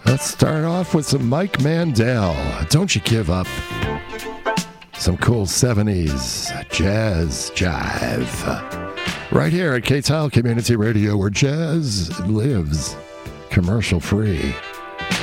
Let's start off with some Mike Mandel. Don't you give up. Some cool 70s jazz jive. Right here at K-Tile Community Radio, where jazz lives commercial free.